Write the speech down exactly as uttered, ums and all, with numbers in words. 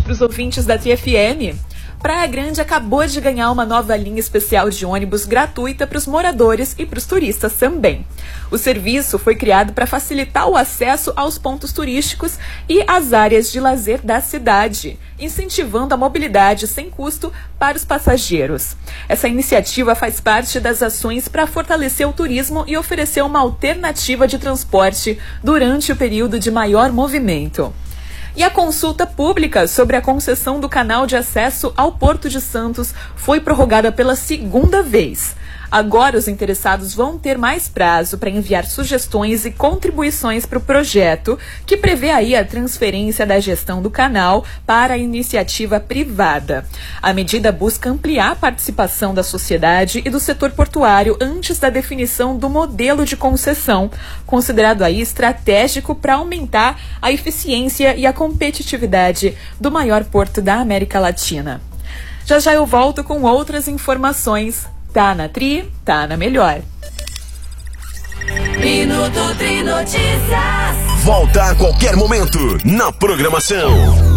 para os ouvintes da T F M. Praia Grande acabou de ganhar uma nova linha especial de ônibus gratuita para os moradores e para os turistas também. O serviço foi criado para facilitar o acesso aos pontos turísticos e às áreas de lazer da cidade, incentivando a mobilidade sem custo para os passageiros. Essa iniciativa faz parte das ações para fortalecer o turismo e oferecer uma alternativa de transporte durante o período de maior movimento. E a consulta pública sobre a concessão do canal de acesso ao Porto de Santos foi prorrogada pela segunda vez. Agora os interessados vão ter mais prazo para enviar sugestões e contribuições para o projeto, que prevê aí a transferência da gestão do canal para a iniciativa privada. A medida busca ampliar a participação da sociedade e do setor portuário antes da definição do modelo de concessão, considerado aí estratégico para aumentar a eficiência e a competitividade do maior porto da América Latina. Já já eu volto com outras informações. Tá na Tri, tá na Melhor. Minuto Tri Notícias. Volta a qualquer momento na programação.